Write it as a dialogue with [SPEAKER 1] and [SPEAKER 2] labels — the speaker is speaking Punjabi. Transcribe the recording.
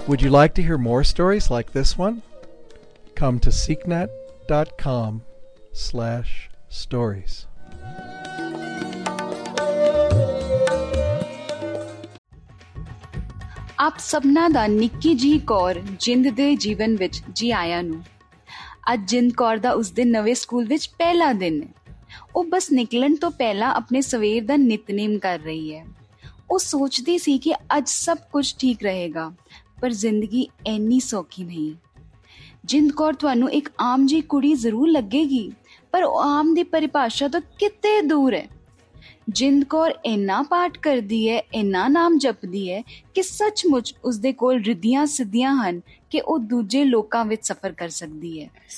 [SPEAKER 1] Would you like to hear more stories like this one? Come to seeknet.com/stories.
[SPEAKER 2] ਆਪ ਸਭਨਾਂ ਦਾ ਨਿੱਕੀ ਜਿਹੀ ਕੌਰ ਜਿੰਦ ਦੇ ਜੀਵਨ ਵਿੱਚ ਜੀ ਆਇਆਂ ਨੂੰ। ਅੱਜ ਜਿੰਦ ਕੌਰ ਦਾ ਉਸ ਦੇ ਨਵੇਂ ਸਕੂਲ ਵਿੱਚ ਪਹਿਲਾ ਦਿਨ ਹੈ। ਉਹ ਬਸ ਨਿਕਲਣ ਤੋਂ ਪਹਿਲਾਂ ਆਪਣੇ ਸਵੇਰ ਦਾ ਨਿਤਨੇਮ ਕਰ ਰਹੀ ਹੈ। ਉਹ ਸੋਚਦੀ ਸੀ ਕਿ ਅੱਜ ਸਭ ਕੁਝ ਠੀਕ ਰਹੇਗਾ, ਪਰ ਜ਼ਿੰਦਗੀ ਇੰਨੀ ਸੌਖੀ ਨਹੀਂ। ਜਿੰਦ ਕੌਰ ਤੁਹਾਨੂੰ ਇੱਕ ਆਮ ਜਿਹੀ ਕੁੜੀ ਜ਼ਰੂਰ ਲੱਗੇਗੀ, ਪਰ ਉਹ ਆਮ ਦੀ ਪਰਿਭਾਸ਼ਾ ਤੋਂ ਕਿਤੇ ਦੂਰ ਹੈ। ਜਿੰਦ ਕੌਰ ਇੰਨਾ ਪਾਠ ਕਰਦੀ ਹੈ, ਇੰਨਾ ਨਾਮ ਜਪਦੀ ਹੈ ਕਿ ਸੱਚਮੁੱਚ ਉਸਦੇ ਕੋਲ ਰਿੱਧੀਆਂ ਸਿੱਧੀਆਂ ਹਨ ਕਿ ਉਹ ਦੂਜੇ ਲੋਕਾਂ ਵਿੱਚ ਸਫ਼ਰ ਕਰ ਸਕਦੀ ਹੈ।